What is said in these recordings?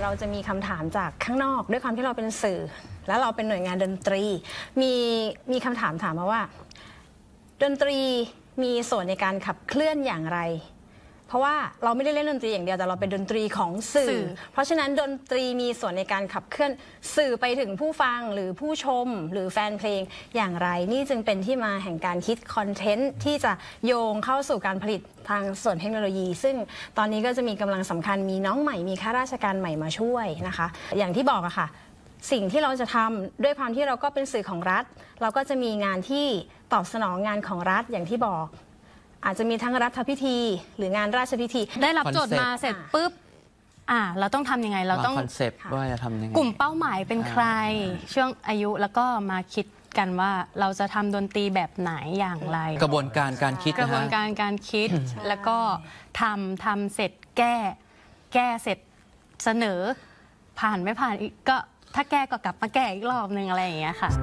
เราจะมีคำถามจากข้างนอกด้วยความที่เราเป็นสื่อแล้วเราเป็นหน่วยงานดนตรีมีคำถามมาว่าดนตรีมีส่วนในการขับเคลื่อนอย่างไรเพราะว่าเราไม่ได้เล่นดนตรีอย่างเดียวแต่เราเป็นดนตรีของสื่อเพราะฉะนั้นดนตรีมีส่วนในการขับเคลื่อนสื่อไปถึงผู้ฟังหรือผู้ชมหรือแฟนเพลงอย่างไรนี่จึงเป็นที่มาแห่งการคิดคอนเทนต์ที่จะโยงเข้าสู่การผลิตทางส่วนเทคโนโลยีซึ่งตอนนี้ก็จะมีกำลังสำคัญมีน้องใหม่มีข้าราชการใหม่มาช่วยนะคะอย่างที่บอกอะค่ะสิ่งที่เราจะทำด้วยความที่เราก็เป็นสื่อของรัฐเราก็จะมีงานที่ตอบสนองงานของรัฐอย่างที่บอกอาจจะมีทั้งรัฐพิธีหรืองานราชพิธีได้รับโจทย์มาเสร็จปุ๊บเราต้องทำยังไงเราต้องคอนเซปต์ว่าจะทำยังไงกลุ่มเป้าหมายเป็นใครช่วงอายุแล้วก็มาคิดกันว่าเราจะทำดนตรีแบบไหนอย่างไรกระบวนการการคิดกระบวนการการคิดแล้วก็ทำเสร็จแก้เสร็จเสนอผ่านไม่ผ่านอีกก็ถ้าแก้ก็กลับมาแก้อีกรอบนึงอะไรอย่างเงี้ยค่ะ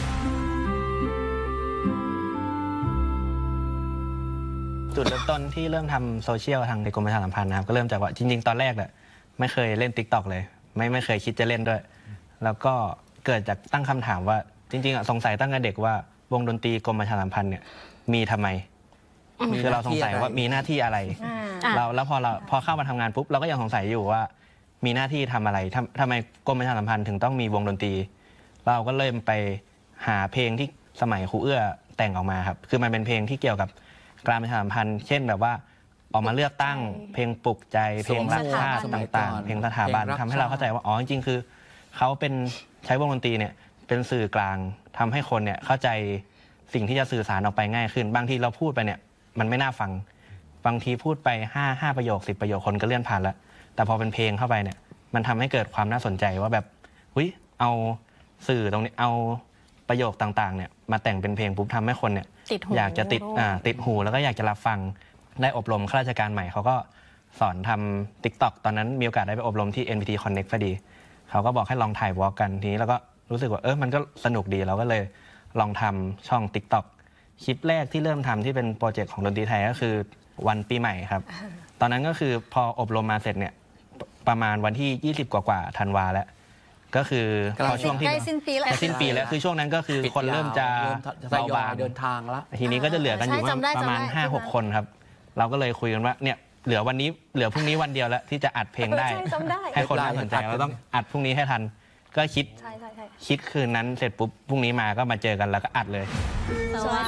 จุดเริ่มต้นที่เริ่มทำโซเชียลทางในกรมประชาสัมพันธ์นะครับก็เริ่มจากว่าจริงๆตอนแรกเนี่ยไม่เคยเล่น TikTok เลยไม่เคยคิดจะเล่นด้วยแล้วก็เกิดจากตั้งคำถามว่าจริงๆสงสัยตั้งแต่เด็กว่าวงดนตรีกรมประชาสัมพันธ์เนี่ยมีทำไมคือเราสงสัยว่ามีหน้าที่อะไรแล้วพอเข้ามาทำงานปุ๊บเราก็ยังสงสัยอยู่ว่ามีหน้าที่ทำอะไรทำไมกรมประชาสัมพันธ์ถึงต้องมีวงดนตรีเราก็เริ่มไปหาเพลงที่สมัยครูเอื้อแต่งออกมาครับคือมันเป็นเพลงที่เกี่ยวกับการประชาสัมพันธ์เช่นแบบว่าออกมาเลือกตั้งเพลงปลุกใจเพลงรักชาติต่างๆเพลงสถาบันทำให้เราเข้าใจว่าอ๋อจริงๆคือเขาเป็นใช้วงดนตรีเนี่ยเป็นสื่อกลางทำให้คนเนี่ยเข้าใจสิ่งที่จะสื่อสารออกไปง่ายขึ้นบางทีเราพูดไปเนี่ยมันไม่น่าฟังบางทีพูดไป5ประโยค10ประโยคคนก็เลื่อนผ่านแล้วแต่พอเป็นเพลงเข้าไปเนี่ยมันทำให้เกิดความน่าสนใจว่าแบบเอาสื่อตรงนี้เอาประโยคต่างๆเนี่ยมาแต่งเป็นเพลงปุ๊บทำให้คนเนี่ยอยากจะติดหูแล้วก็อยากจะรับฟังได้อบรมข้าราชการใหม่เขาก็สอนทำ TikTok ตอนนั้นมีโอกาสได้ไปอบรมที่ NPT Connect พอดีเขาก็บอกให้ลองถ่ายวอล์กกันทีนี้แล้วก็รู้สึกว่ามันก็สนุกดีเราก็เลยลองทำช่อง TikTok คลิปแรกที่เริ่มทำที่เป็นโปรเจกต์ของดนตรีไทยก็คือวันปีใหม่ครับตอนนั้นก็คือพออบรมมาเสร็จเนี่ยประมาณวันที่20กว่าธันวาแล้วก็คือพอช่วงที่สิ้นปีแล้วคือช่วงนั้นก็คือคนเริ่มจะเบาบางเดินทางแล้วทีนี้ก็จะเหลือกันอยู่ประมาณ 5-6 คนครับเราก็เลยคุยกันว่าเนี่ยเหลือพรุ่งนี้วันเดียวแล้วที่จะอัดเพลงได้ให้คนน่าสนใจเราต้องอัดพรุ่งนี้ให้ทันก็คิดคืนนั้นเสร็จปุ๊บพรุ่งนี้มาก็มาเจอกันแล้วก็อัดเลย